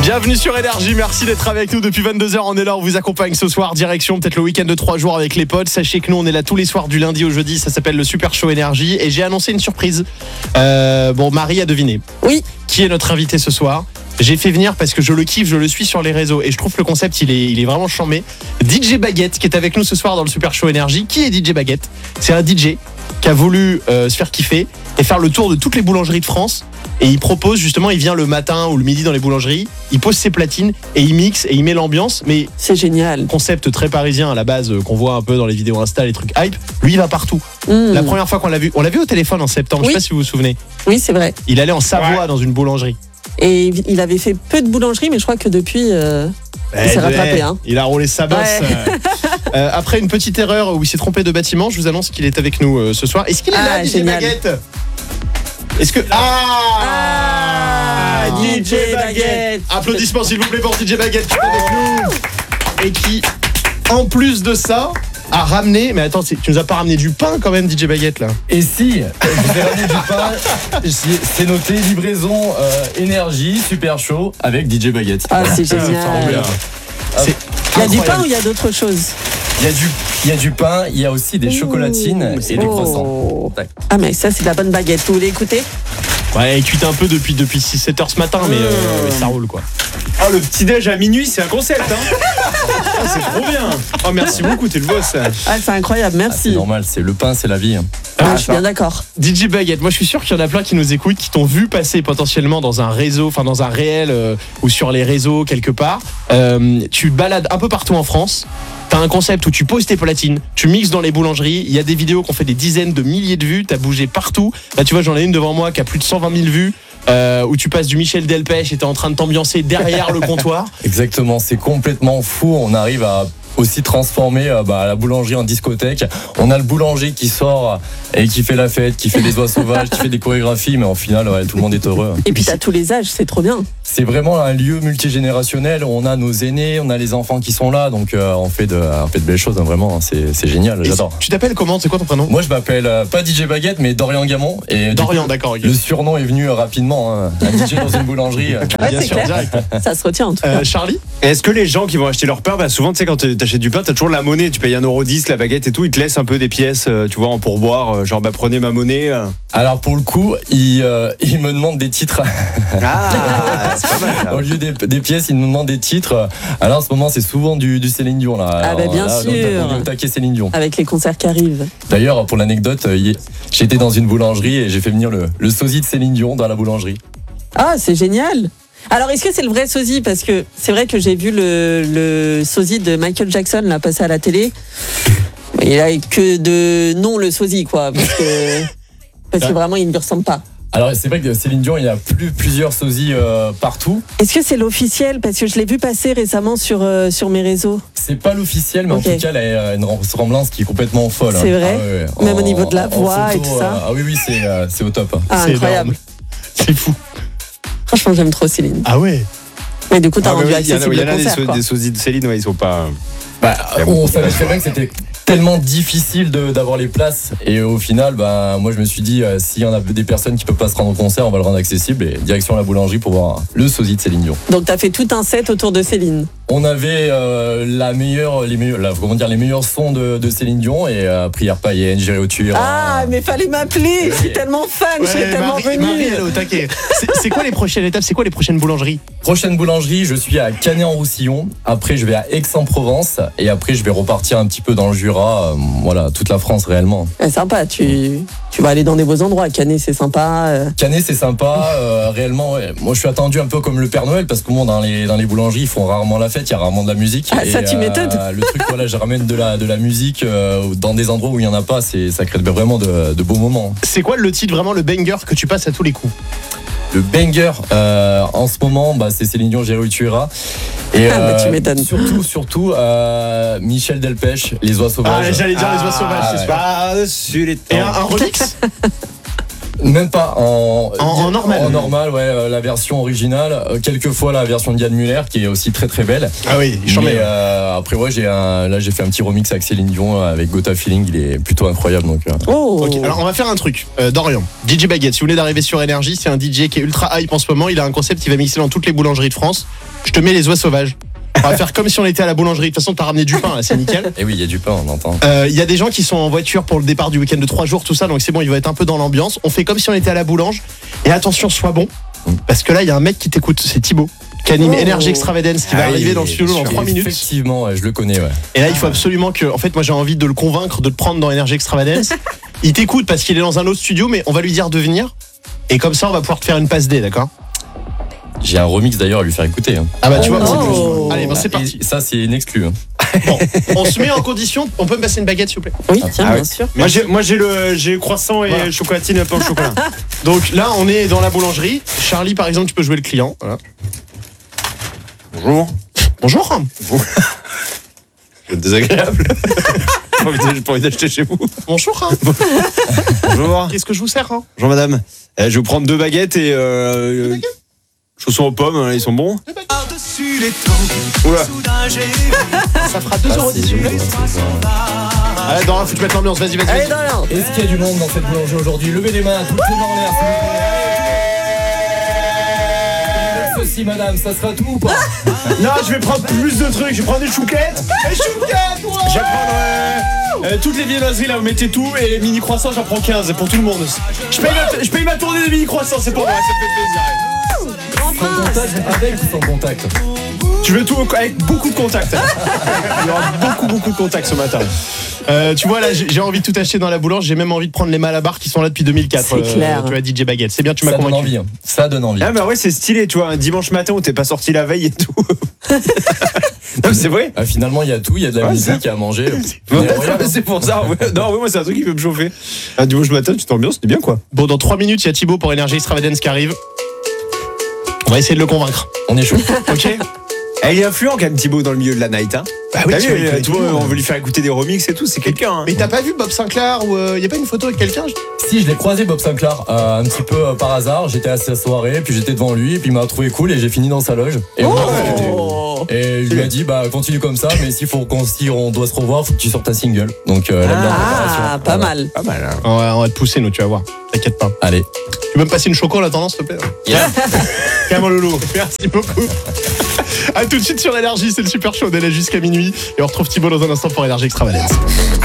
Bienvenue sur Énergie, merci d'être avec nous depuis 22h. On est là, on vous accompagne ce soir. Direction peut-être le week-end de 3 jours avec les potes. Sachez que nous on est là tous les soirs du lundi au jeudi. Ça s'appelle le Super Show Énergie. Et j'ai annoncé une surprise. Marie a deviné. Oui. Qui est notre invité ce soir? J'ai fait venir parce que je le kiffe, je le suis sur les réseaux et je trouve que le concept il est vraiment chambé. DJ Baguette qui est avec nous ce soir dans le Super Show Énergie. Qui est DJ Baguette? C'est un DJ qui a voulu se faire kiffer et faire le tour de toutes les boulangeries de France. Et il propose justement, il vient le matin ou le midi dans les boulangeries, il pose ses platines et il mixe et il met l'ambiance. Mais c'est génial. Concept très parisien à la base qu'on voit un peu dans les vidéos Insta, les trucs hype. Lui il va partout. La première fois qu'on l'a vu, on l'a vu au téléphone en septembre. Oui. Je sais pas si vous vous souvenez. Oui, c'est vrai. Il allait en Savoie dans une boulangerie. Et il avait fait peu de boulangeries, mais je crois que depuis, il s'est rattrapé. Il a roulé sa bosse. Ouais. Après une petite erreur où il s'est trompé de bâtiment, je vous annonce qu'il est avec nous ce soir. Est-ce qu'il est là, DJ Baguette? Est-ce que... DJ Baguette. Applaudissements s'il vous plaît pour DJ Baguette qui est avec nous. Et qui, en plus de ça, a ramené... Mais attends, tu nous as pas ramené du pain quand même, DJ Baguette, là? Et si, je vous ai ramené du pain. C'est noté, livraison énergie, super chaud avec DJ Baguette. Ah, c'est génial. Il y a du pain ou il y a d'autres choses? Il y a du pain, il y a aussi des chocolatines et des croissants. Ah mais ça c'est de la bonne baguette, vous voulez écouter? Ouais, il cuite un peu depuis 6-7 heures ce matin, mais ça roule quoi. Oh, le petit-déj à minuit, c'est un concept, hein. C'est trop bien. Oh, merci beaucoup, t'es le boss. Ah, c'est incroyable, merci. C'est normal, c'est le pain, c'est la vie. Je suis bien d'accord. DJ Baguette, moi je suis sûr qu'il y en a plein qui nous écoutent, qui t'ont vu passer potentiellement dans un réseau, enfin dans un réel ou sur les réseaux quelque part. Tu te balades un peu partout en France. T'as un concept où tu poses tes platines, tu mixes dans les boulangeries. Il y a des vidéos qui ont fait des dizaines de milliers de vues. T'as bougé partout. Là, tu vois, j'en ai une devant moi qui a plus de 120 000 vues. Où tu passes du Michel Delpech et t'es en train de t'ambiancer derrière le comptoir. Exactement, c'est complètement fou. On arrive à aussi transformer la boulangerie en discothèque. On a le boulanger qui sort et qui fait la fête, qui fait des oies sauvages, qui fait des chorégraphies, mais au final, tout le monde est heureux. Et puis t'as tous les âges, c'est trop bien. C'est vraiment un lieu multigénérationnel. On a nos aînés, on a les enfants qui sont là, donc on fait de belles choses, hein, vraiment. C'est génial, j'adore. Tu t'appelles comment? C'est quoi ton prénom? Moi, je m'appelle pas DJ Baguette, mais Dorian Gamon. Et Dorian, d'accord. Okay. Le surnom est venu rapidement. Hein, un DJ dans une boulangerie. Bien sûr, direct. Ça se retient en tout cas. Charlie? Est-ce que les gens qui vont acheter leur pain, souvent, tu sais, quand t'achètes du pain, t'as toujours la monnaie. Tu payes 1,10€, la baguette et tout. Ils te laissent un peu des pièces, tu vois, en pourboire. Genre, prenez ma monnaie. Alors, pour le coup, ils me demandent des titres. Ah, c'est pas mal. Ça. Au lieu des pièces, ils nous demandent des titres. Alors, en ce moment, c'est souvent du Céline Dion. Là. Ah, bah, bien sûr. On est au taquet Céline Dion. Avec les concerts qui arrivent. D'ailleurs, pour l'anecdote, j'étais dans une boulangerie et j'ai fait venir le sosie de Céline Dion dans la boulangerie. Ah, c'est génial. Alors, est-ce que c'est le vrai sosie? Parce que c'est vrai que j'ai vu le sosie de Michael Jackson là passer à la télé. Il a que de nom le sosie, quoi. Parce que vraiment, il ne lui ressemble pas. Alors, c'est vrai que Céline Dion, il y a plusieurs sosies partout. Est-ce que c'est l'officiel? Parce que je l'ai vu passer récemment sur mes réseaux. C'est pas l'officiel, mais en tout cas, elle a une ressemblance qui est complètement folle. C'est vrai. Même au niveau de la voix et tout ça. Ah oui, c'est au top. Ah, c'est incroyable. Énorme. C'est fou. Franchement, j'aime trop Céline. Ah ouais. Mais du coup, t'as rendu accessible Il y en le a concert, des sosies de Céline, ils sont pas... On savait très bien que c'était tellement difficile d'avoir les places. Et au final, moi je me suis dit, s'il y en a des personnes qui ne peuvent pas se rendre au concert, on va le rendre accessible. Et direction la boulangerie pour voir le sosie de Céline Dion. Donc t'as fait tout un set autour de Céline. On avait les meilleurs sons de Céline Dion et Prière païenne, J'irai au tueur. Ah, mais fallait m'appeler. Je suis tellement fan, je serais tellement venue. Marie, elle est au taquet. C'est quoi les prochaines étapes? C'est quoi les prochaines boulangeries? Prochaine boulangerie, je suis à Canet-en-Roussillon. Après, je vais à Aix-en-Provence. Et après, je vais repartir un petit peu dans le Jura. Voilà, toute la France réellement. Sympa, tu vas aller dans des beaux endroits. Canet, c'est sympa. Canet, c'est sympa. Réellement, moi, je suis attendu un peu comme le Père Noël parce que dans les boulangeries, ils font rarement la fête. Il y a rarement de la musique. Ah, ça, tu m'étonnes. Le truc, je ramène de la musique dans des endroits où il n'y en a pas. Ça crée vraiment de beaux moments. C'est quoi le titre, vraiment le banger que tu passes à tous les coups? Le banger en ce moment, c'est Céline Dion, J'irai où tu iras. Et tu m'étonnes. Surtout Michel Delpech, Les oies sauvages. Ah, j'allais dire Les oies sauvages, c'est sûr. Par-dessus les temps. Et un remix? Même pas en normal. En normal, ouais, la version originale. Quelquefois la version de Yann Muller qui est aussi très très belle. Ah oui, il chante Mais bien. après ouais, j'ai fait un petit remix avec Céline Dion avec Gotha Feeling, il est plutôt incroyable donc. Oh. Ok, alors on va faire un truc. Dorian, DJ Baguette, si vous venez d'arriver sur Énergie, c'est un DJ qui est ultra hype en ce moment. Il a un concept qui va mixer dans toutes les boulangeries de France. Je te mets les oies sauvages. On va faire comme si on était à la boulangerie. De toute façon, t'as ramené du pain, là, c'est nickel. Et oui, il y a du pain, on entend. Il y a des gens qui sont en voiture pour le départ du week-end de 3 jours, tout ça, donc c'est bon, il va être un peu dans l'ambiance. On fait comme si on était à la boulange. Et attention, sois bon, parce que là, il y a un mec qui t'écoute, c'est Thibaut, qui anime Energy Extravagance, qui va arriver dans le studio dans 3 minutes. Effectivement, ouais, je le connais, ouais. Et là, il faut absolument que, en fait, moi j'ai envie de le convaincre de le prendre dans Energy Extravagance. Il t'écoute parce qu'il est dans un autre studio, mais on va lui dire de venir. Et comme ça, on va pouvoir te faire une passe D, d'accord? J'ai un remix d'ailleurs à lui faire écouter. Hein. Ah bah tu vois, c'est Oh. plus. Allez, bon, c'est parti. Et ça, c'est une exclue. Hein. Bon, on se met en condition. On peut me passer une baguette, s'il vous plaît? Oui, tiens, Ah bien ouais. sûr. Moi j'ai croissant et Voilà. chocolatine pain au chocolat. Donc là, on est dans la boulangerie. Charlie, par exemple, tu peux jouer le client. Voilà. Bonjour. Bonjour. C'est désagréable. J'ai pas envie d'acheter chez vous. Bonjour. Bonjour. Qu'est-ce que je vous sers? Bonjour madame. Je vais vous prendre 2 baguettes et chaussons aux pommes, ils sont bons. Oula. Ça fera 2,10 s'il vous plaît. Allez, Dora, faut que tu mettes l'ambiance. Vas-y, vas-y. Allez, vas-y. Dorian. Est-ce qu'il y a du monde dans cette boulangerie aujourd'hui? Levez les mains, toutes les mains en l'air, s'il vous plaît. Ceci, madame, ça sera tout ou pas? Non, je vais prendre plus de trucs. Je vais prendre des chouquettes. Des chouquettes, ouais. Je vais prendre toutes les viennoiseries là, vous mettez tout. Et les mini croissants, j'en prends 15 pour tout le monde. Je paye ma tournée des mini croissants, c'est pour moi, ça me fait plaisir. Sans contact, avec ou sans contact? Tu veux tout avec beaucoup de contacts. Il y aura beaucoup de contacts ce matin. Tu vois, là, j'ai envie de tout acheter dans la boulange. J'ai même envie de prendre les Malabar qui sont là depuis 2004. C'est clair. Tu vois, DJ Baguette. C'est bien, tu m'as Ça donne convaincu. envie. Hein. Ça donne envie. Ah bah ouais, c'est stylé, tu vois, un dimanche matin où t'es pas sorti la veille et tout. Non, mais c'est vrai. Ah, finalement, il y a tout, il y a de la Ouais, musique, il y a à manger. Ouais, c'est pour ça. Ouais. Non, ouais, moi c'est un truc qui peut me chauffer. Un dimanche matin, tu t'ambiances, c'était bien quoi. Bon, dans 3 minutes, il y a Thibaut pour Energy Extravagance qui arrive. On va essayer de le convaincre. On est chaud. Ok? Il est influent quand même Thibaut dans le milieu de la night. Hein. Bah oui, T'as tu vu, vois, il connaît tu tout vois, le monde. on veut lui faire écouter des remixes et tout, c'est quelqu'un. Hein. Mais t'as pas vu Bob Sinclair ou y a pas une photo avec quelqu'un? Si, je l'ai croisé, Bob Sinclair, un petit peu par hasard. J'étais à sa soirée, puis j'étais devant lui, puis il m'a trouvé cool et j'ai fini dans sa loge. Et, Oh. et je lui ai dit, bah continue comme ça, mais s'il faut si on doit se revoir, faut que tu sortes ta single. Donc la mise en préparation. Ah, pas Voilà. mal. Pas mal. Hein. On va te pousser, nous, tu vas voir. T'inquiète pas. Allez. Tu peux me passer une choco en attendant, s'il te plaît? Tiens, mon loulou. Merci beaucoup. A tout de suite sur Énergie, c'est le super show. On est là jusqu'à minuit. Et on retrouve Thibaut dans un instant pour Énergie Extravagance.